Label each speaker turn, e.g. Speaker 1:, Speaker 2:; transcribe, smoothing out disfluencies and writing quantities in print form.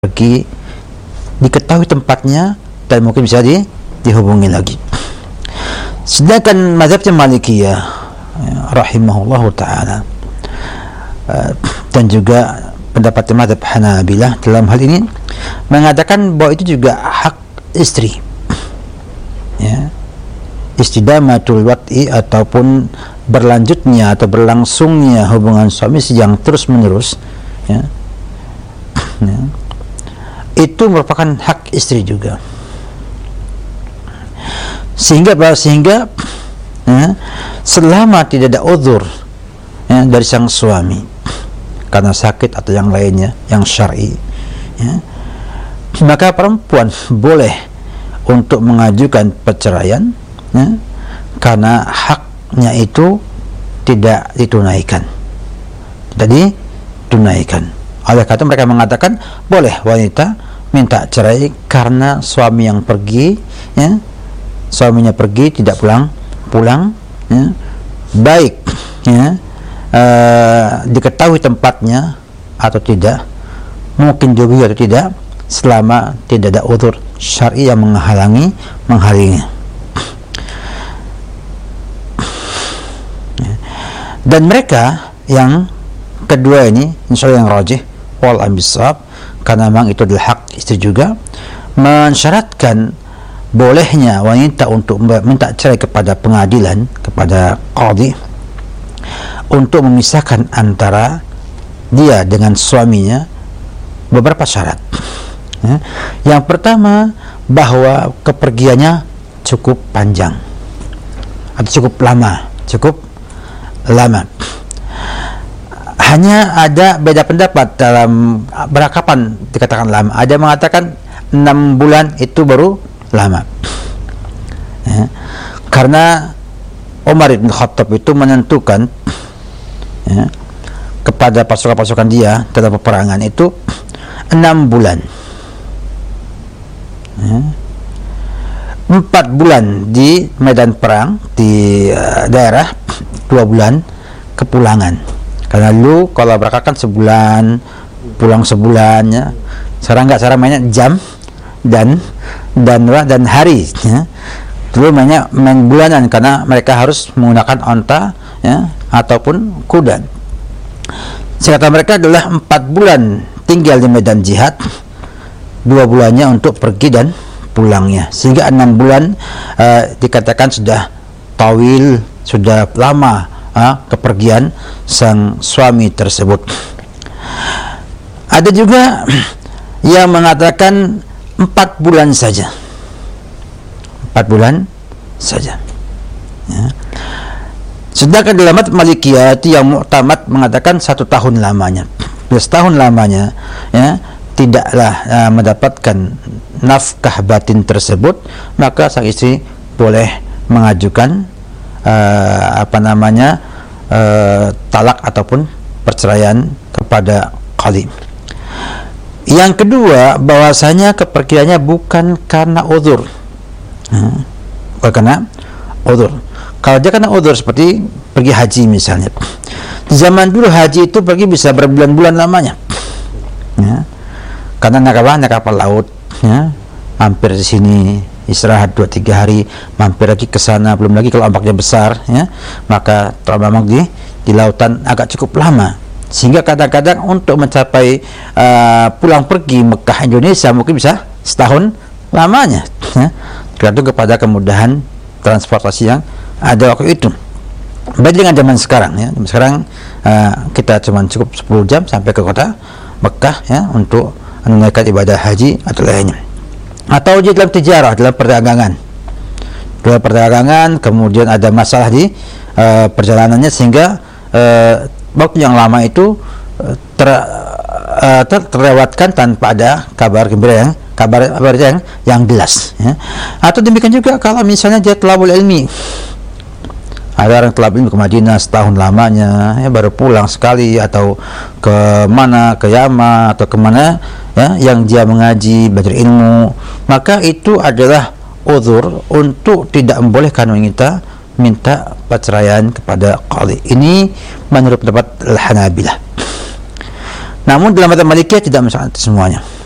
Speaker 1: pergi, diketahui tempatnya dan mungkin bisa dihubungi lagi. Sedangkan mazhabnya Malikiyah rahimahullahu taala dan juga pendapat mazhab Hanabilah dalam hal ini mengatakan bahwa itu juga hak istri, ya, istidamatul wat'i ataupun berlanjutnya atau berlangsungnya hubungan suami yang terus menerus, ya, ya, itu merupakan hak istri juga. Sehingga ya, selama tidak ada uzur, ya, dari sang suami karena sakit atau yang lainnya yang syar'i, ya, maka perempuan boleh untuk mengajukan perceraian, ya, karena haknya itu tidak ditunaikan. Oleh karena mereka mengatakan boleh wanita minta cerai karena suami yang pergi, ya, suaminya pergi tidak pulang, ya, baik, ya, diketahui tempatnya atau tidak, mungkin juga atau tidak, selama tidak ada uzur syar'i yang menghalanginya. Dan mereka yang kedua ini insyaallah yang rajih wal ambisab, karena memang itu adalah hak istri juga, mensyaratkan bolehnya wanita untuk minta cerai kepada pengadilan, kepada qadhi, untuk memisahkan antara dia dengan suaminya beberapa syarat, ya. Yang pertama, bahwa kepergiannya cukup panjang atau cukup lama. Hanya ada beda pendapat dalam berakapan dikatakan lama. Ada yang mengatakan 6 bulan itu baru lama, ya. Karena Umar bin Khattab itu menentukan, ya, kepada pasukan-pasukan dia dalam peperangan itu 6 bulan, ya. 4 bulan di medan perang di daerah, 2 bulan kepulangan. Karena dulu kalau berangkat kan sebulan, pulang sebulannya. Sekarang mainnya jam dan hari, ya. Dulu main bulanan karena mereka harus menggunakan onta, ya, ataupun kuda. Kata mereka adalah 4 bulan tinggal di medan jihad, 2 bulannya untuk pergi dan pulangnya, sehingga 6 bulan dikatakan sudah tawil, sudah lama kepergian sang suami tersebut. Ada juga yang mengatakan 4 bulan saja, ya. Sedangkan dalam mazhab Malikiyah yang mu'tamad mengatakan 1 tahun lamanya. Bila setahun lamanya, ya, tidaklah mendapatkan nafkah batin tersebut, maka sang istri boleh mengajukan talak ataupun perceraian kepada qadhi. Yang kedua, bahwasanya kepergiannya bukan karena uzur, bukan karena uzur. Kalau dia karena uzur seperti pergi haji misalnya, di zaman dulu haji itu pergi bisa berbulan-bulan lamanya, ya, karena naik kapal laut, ya, hampir di sini istirahat 2-3 hari, mampir lagi ke sana, belum lagi kalau ombaknya besar, ya, maka terlalu di lautan agak cukup lama, sehingga kadang-kadang untuk mencapai pulang pergi Mekah Indonesia mungkin bisa setahun lamanya, ya, tergantung kepada kemudahan transportasi yang ada waktu itu. Beda dengan zaman sekarang, ya. Sekarang kita cuma cukup 10 jam sampai ke kota Mekah, ya, untuk menunaikan ibadah haji atau lainnya. Atau di dalam sejarah, dalam perdagangan, kemudian ada masalah di perjalanannya, sehingga waktu yang lama itu terlewatkan tanpa ada kabar gembira yang jelas, ya. Atau demikian juga kalau misalnya dia thalabul ilmi, ada orang thalab ilmi ke Madinah setahun lamanya, ya, baru pulang sekali, atau ke mana, ke Yaman atau kemana, ya, yang dia mengaji, belajar ilmu, maka itu adalah uzur untuk tidak membolehkan wanita minta perceraian kepada qadhi. Ini menurut pendapat Al-Hanabilah. Namun dalam mazhab Malikiyah tidak masalah semuanya.